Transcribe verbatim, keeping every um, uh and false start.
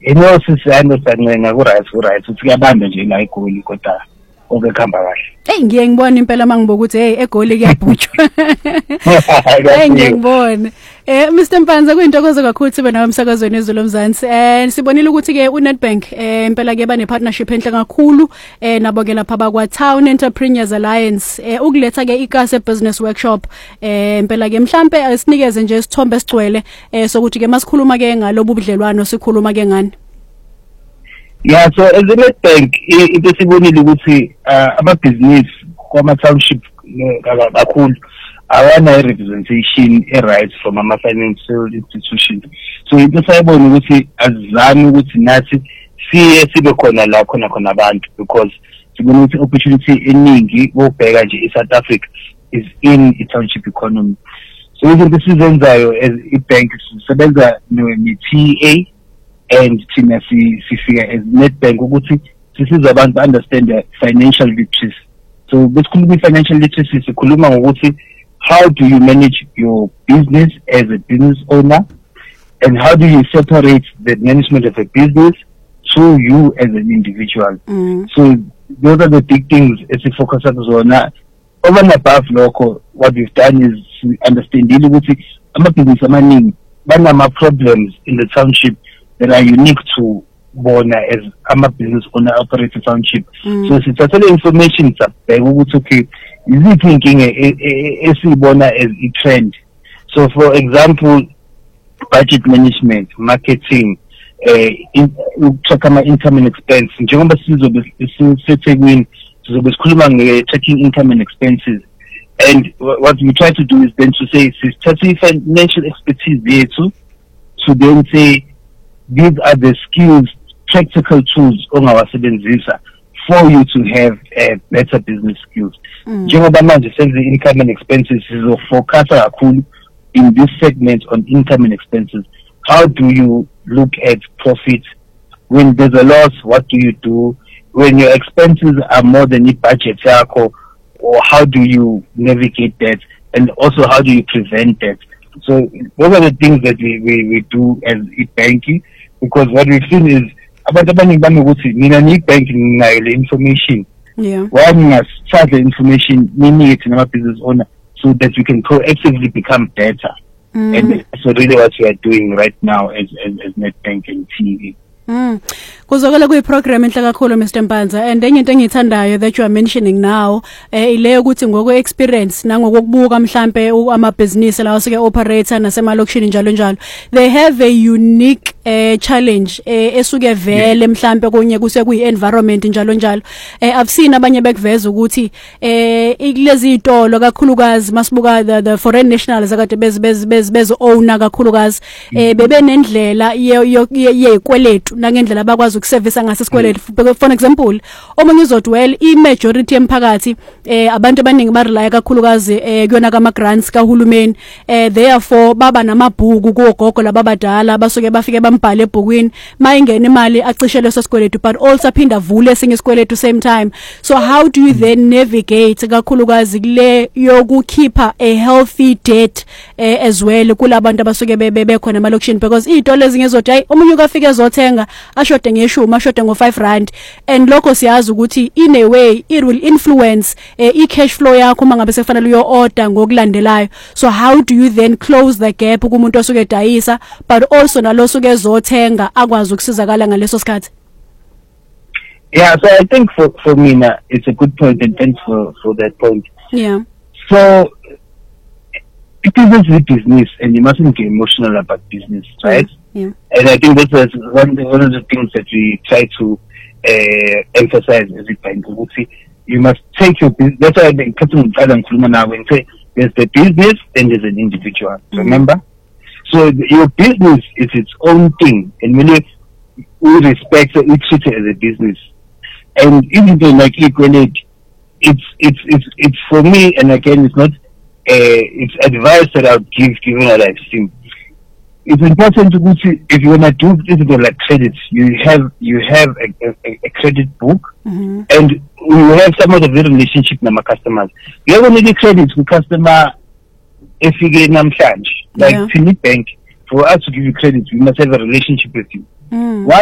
You know, sisandostand wena ku-right ku-right uthi kuyabamba nje la eGoli kodwa konke kuhamba kahle. Hey ngiye ngibona impela mangibuka ukuthi hey eGoli kuyabhutshwa. Hey ngiye ngibona. Eh Mister Mpanza kuyintokozo kakhulu sibe nawe emsakazweni ezolo Mzansi. Eh sibonile ukuthi ke uNedbank eh impela ke bane partnership enhle kakhulu eh nabo ke lapha bakwa Town Entrepreneurs Alliance eh ukuletha ke iKase Business Workshop eh impela ke mhlambe asinikeze nje isithombe sigcwele eh sokuthi ke masikhuluma ke ngalobu budlelwano sikhuluma ke ngani. Yeah, so as a Nedbank into sibonile ukuthi ama-business kwama-township kakhulu awana representation e-right from ama-financial institutions. So into sayibona ukuthi azizami ukuthi nathi siye sibe khona la khona khona abantu because sibona ukuthi opportunity eningi wobheka nje eSouth Africa is in i-township economy. So izinto sizenzayo as i-bank sisebenza ne-T A and thina sifika as Nedbank ukuthi sisiza abantu understand the financial literacy. So besikhuluma financial literacy sikhuluma ngokuthi how do you manage your business as a business owner and how do you separate the management of a business to you as an individual. Mm. So those are the big things as we focus on. Over and above local, what we've done is to understand dealing with it. I'm a business amaning, but my problems in the township that are unique to Bona as I'm a business owner operating township. Mm. So it's total information that they would okay, is it thinking a Bona as a trend. So for example, budget management, marketing, uh, in check my income and expense. Njengoba sizobe sizobe checking income and expenses. And what we try to do is then to say it's financial expertise there too, to then say these are the skills, practical tools on our sebenzisa for you to have uh, better business skills. Njengoba manje senze income and expenses is focus kakhulu in this segment on income and expenses. How do you look at profit? When there's a loss, what do you do? When your expenses are more than your budget, or how do you navigate that? And also, how do you prevent that? So those are the things that we, we, we do as e-banking, because what we've seen is about the banking banking information. Yeah. One must start the information, meaning it in our business owner, so that we can proactively become better. Mm. And that's really what we are doing right now as as, as Nedbank and T V. Mm. Kuzokela kuyi program enhle kakhulu Mister Mpanza, and enye into engithandayo that you are mentioning now eh ile ukuthi ngoko experience nangokubuka mhlambe ama business lawo sike operator nasemalokishini njalo njalo, they have a unique eh challenge eh esuke vele mhlambe konye kuse kuyi environment njalo njalo. eh I've seen abanye bekuveza ukuthi eh kulezi izitolo kakhulukazi masibuka the, the foreign nationals akade bez bez bez bez owner kakhulukazi eh bebe nendlela yeyikweletu nangendlela abakwazi ukuservice ngasesikweletu. For example, omunye uzothi well I majority emphakathi eh abantu abaningi ba rely kakhulukazi eh kuyona kama grants kahulumeni, eh therefore baba namabhuku kugogo lababadala basuke bafike bambhale ebhukwini mayingena imali acishelwe sesikweletu, but also aphinda vule esinye isikweletu same time. So how do you then navigate kakhulukazi kule yokukhipha a healthy debt eh, as well kulabantu abasuke bebe khona emalokishini, because izitolo ezinye zothi hayi omunye ukafike ezothenga ashode ngeshumi ashode ngo five rand, and lokho siyazi ukuthi in a way it will influence eh, I cash flow yakho mangabe sekufanele uyo order ngokulandelayo. So how do you then close the gap kumuntu osuke edayisa but also nalo suke ezothenga akwazi ukusizakala ngaleso sikhathi? Yeah, so I think for for me now it's a good point, and thanks for for that point. Yeah. So it is a business, and you mustn't get emotional about business, right? Yeah. And I think that's one one of the things that we try to uh, emphasize as a bank. You must take your business. That's why the customer now when say there's the business, then there's an individual. Mm-hmm. Remember, so your business is its own thing, and when we respect it, we treat it as a business. And even like equality, it's it's it's it's for me. And again, it's not. Uh, it's advice that I would give given that I've seen. It's important to see if you wanna do this like credits, you have you have a, a, a credit book, mm-hmm. and we will have some of the relationship with our customers. You have only credits with customer if you get them charge. Like yeah. Philip Bank, for us to give you credit, we must have a relationship with you. Mm.